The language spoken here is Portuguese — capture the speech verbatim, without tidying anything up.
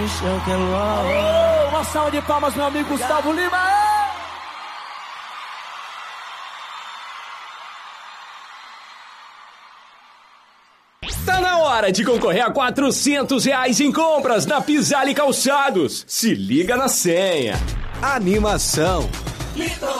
Oh, uma salva de palmas, meu amigo Gustavo Lima. Tá na hora de concorrer a quatrocentos reais em compras na Pisale Calçados. Se liga na senha. Animação.